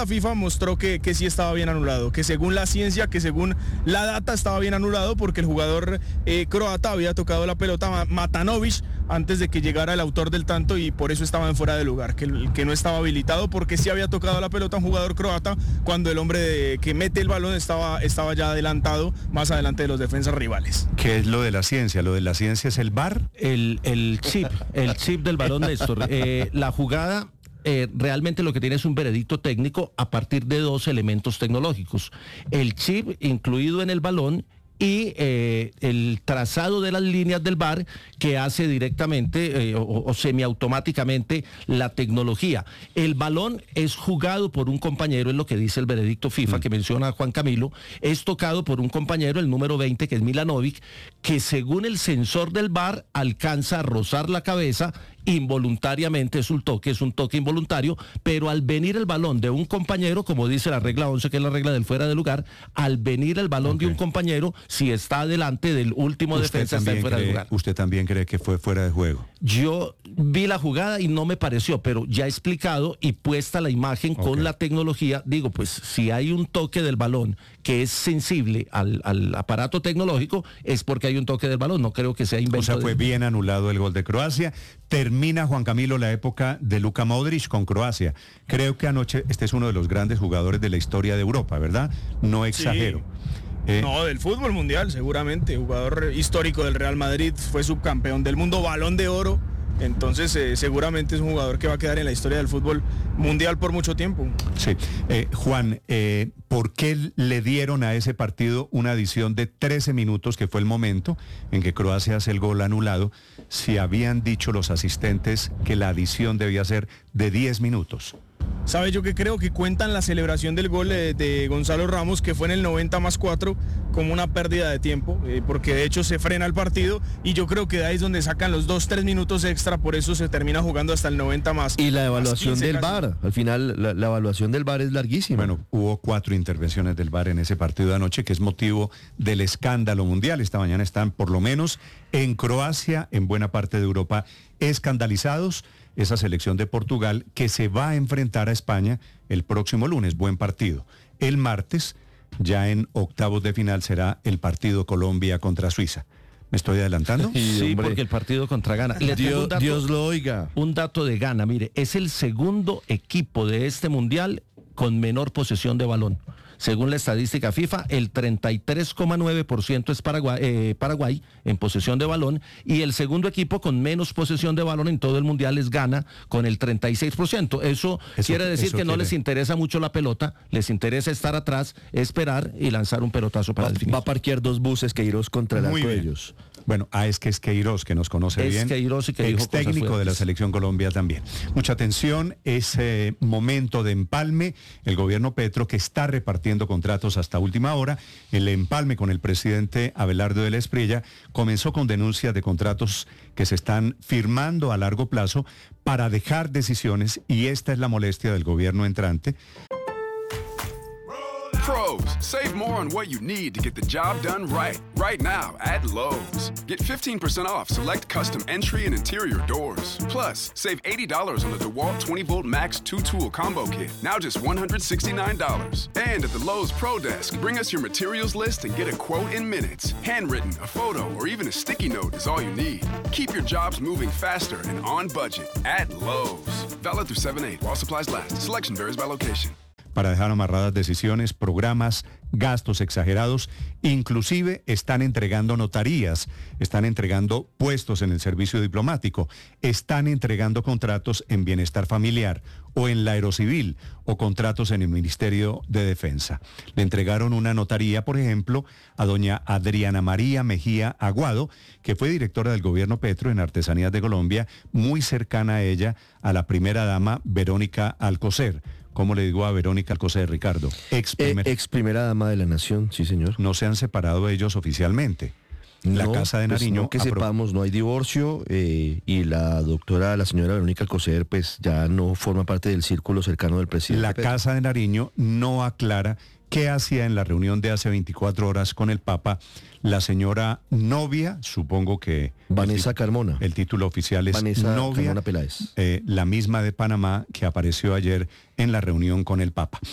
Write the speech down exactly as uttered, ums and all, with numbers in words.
la FIFA mostró que, que sí estaba bien anulado, que según la ciencia, que según la data estaba bien anulado porque el jugador eh, croata había tocado la pelota, Matanovic, antes de que llegara el autor del tanto y por eso estaba en fuera de lugar, que, que no estaba habilitado porque sí había tocado la pelota un jugador croata cuando el hombre de, que mete el balón estaba, estaba ya adelantado, más adelante de los defensas rivales. ¿Qué es lo de la ciencia? ¿Lo de la ciencia es el V A R? El, el chip, el chip del balón, Néstor. Eh, la jugada... Eh, realmente lo que tiene es un veredicto técnico a partir de dos elementos tecnológicos. El chip incluido en el balón y eh, el trazado de las líneas del V A R que hace directamente eh, o, o semiautomáticamente la tecnología. El balón es jugado por un compañero, es lo que dice el veredicto FIFA mm. que menciona Juan Camilo, es tocado por un compañero, el número veinte, que es Milanovic, que según el sensor del V A R alcanza a rozar la cabeza involuntariamente, es un toque, es un toque involuntario, pero al venir el balón de un compañero, como dice la regla once, que es la regla del fuera de lugar, al venir el balón okay. de un compañero, si está adelante del último defensa, está en fuera cree, de lugar. ¿Usted también cree que fue fuera de juego? Yo vi la jugada y no me pareció, pero ya explicado y puesta la imagen okay. con la tecnología, digo, pues si hay un toque del balón que es sensible al, al aparato tecnológico, es porque hay un toque del balón, no creo que sea invento. O sea, fue de... bien anulado el gol de Croacia. Termina, Juan Camilo, la época de Luka Modric con Croacia. Creo que anoche este es uno de los grandes jugadores de la historia de Europa, ¿verdad? No exagero. Sí. Eh, no, del fútbol mundial, seguramente. Jugador histórico del Real Madrid, fue subcampeón del mundo, Balón de Oro. Entonces, eh, seguramente es un jugador que va a quedar en la historia del fútbol mundial por mucho tiempo. Sí. Eh, Juan, eh, ¿por qué le dieron a ese partido una adición de trece minutos, que fue el momento en que Croacia hace el gol anulado, si habían dicho los asistentes que la adición debía ser de diez minutos? ¿Sabe yo que creo que cuentan la celebración del gol de, de Gonzalo Ramos, que fue en el noventa más cuatro, como una pérdida de tiempo, eh, porque de hecho se frena el partido y yo creo que de ahí es donde sacan los dos, tres minutos extra, por eso se termina jugando hasta el noventa más. Y la evaluación del V A R, al final la, la evaluación del V A R es larguísima. Bueno, hubo cuatro intervenciones del V A R en ese partido de anoche, que es motivo del escándalo mundial. Esta mañana están, por lo menos en Croacia, en buena parte de Europa, escandalizados. Esa selección de Portugal que se va a enfrentar a España el próximo lunes. Buen partido. El martes, ya en octavos de final, será el partido Colombia contra Suiza. ¿Me estoy adelantando? Sí, sí, porque el partido contra Ghana. Dios, dato, Dios lo oiga. Un dato de Ghana, mire, es el segundo equipo de este mundial con menor posesión de balón. Según la estadística FIFA, el treinta y tres coma nueve por ciento es Paraguay, eh, Paraguay en posesión de balón, y el segundo equipo con menos posesión de balón en todo el mundial es Ghana, con el treinta y seis por ciento. Eso, eso quiere decir eso que no quiere. Les interesa mucho la pelota, les interesa estar atrás, esperar y lanzar un pelotazo para va, el final. Va a parquear dos buses Queiroz contra el arco de ellos. Bueno, ah, es que es Queiroz, que nos conoce es bien. Queiroz y que ex técnico de la Selección Colombia también. Mucha atención, ese momento de empalme, el gobierno Petro, que está repartiendo contratos hasta última hora. El empalme con el presidente Abelardo de la Espriella comenzó con denuncias de contratos que se están firmando a largo plazo para dejar decisiones, y esta es la molestia del gobierno entrante. Pros, save more on what you need to get the job done right. Right now at Lowe's. Get fifteen percent off select custom entry and interior doors. Plus, save eighty dollars on the DeWalt twenty volt Max two tool combo kit. Now just one hundred sixty-nine dollars. And at the Lowe's Pro Desk, bring us your materials list and get a quote in minutes. Handwritten, a photo, or even a sticky note is all you need. Keep your jobs moving faster and on budget at Lowe's. Valid through seven eight while supplies last. Selection varies by location. Para dejar amarradas decisiones, programas, gastos exagerados, inclusive están entregando notarías, están entregando puestos en el servicio diplomático, están entregando contratos en bienestar familiar o en la aerocivil o contratos en el Ministerio de Defensa. Le entregaron una notaría, por ejemplo, a doña Adriana María Mejía Aguado, que fue directora del gobierno Petro en Artesanías de Colombia, muy cercana a ella, a la primera dama Verónica Alcocer. ¿Cómo le digo a Verónica Alcocer, Ricardo? Ex, primer... eh, ex primera dama de la nación, sí señor. No se han separado ellos oficialmente. La no, Casa de Nariño... Pues no que apro... sepamos, no hay divorcio, eh, y la doctora, la señora Verónica Alcocer, pues ya no forma parte del círculo cercano del presidente. La Petro. Casa de Nariño no aclara qué hacía en la reunión de hace veinticuatro horas con el Papa la señora novia, supongo que... Vanessa el, Carmona. El título oficial es Vanessa novia, Carmona Peláez. Eh, la misma de Panamá que apareció ayer en la reunión con el Papa.